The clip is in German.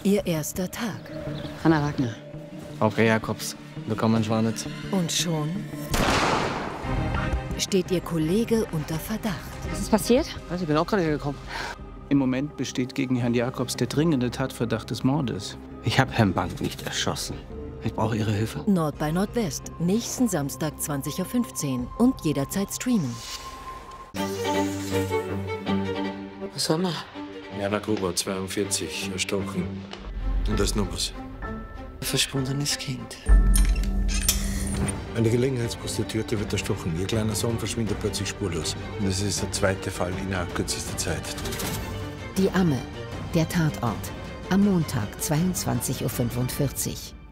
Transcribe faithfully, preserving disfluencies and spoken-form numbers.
Ihr erster Tag. Hanna Wagner. Frauke Jakobs, willkommen in Schwanitz. Und schon steht Ihr Kollege unter Verdacht. Was ist passiert? Also, ich bin auch gerade hergekommen. Im Moment besteht gegen Herrn Jakobs der dringende Tatverdacht des Mordes. Ich habe Herrn Bank nicht erschossen. Ich brauche Ihre Hilfe. Nord bei Nordwest. Nächsten Samstag zwanzig Uhr fünfzehn und jederzeit streamen. Was haben wir? Jana Gruber, zweiundvierzig, erstochen. Und das noch was? Verschwundenes Kind. Eine Gelegenheitsprostituierte wird erstochen. Ihr kleiner Sohn verschwindet plötzlich spurlos. Und das ist der zweite Fall innerhalb kürzester Zeit. Die Amme, der Tatort. Am Montag, zweiundzwanzig Uhr fünfundvierzig.